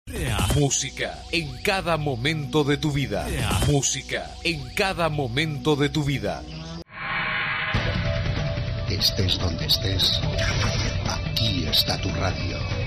Música en cada momento de tu vida. Música en cada momento de tu vida. Estés donde estés, aquí está tu radio.